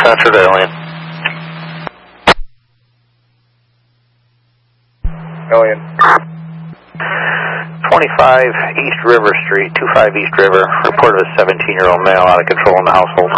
Transfer to Alien. Alien. 25 East River Street, 25 East River. Report of a 17-year-old male out of control in the household.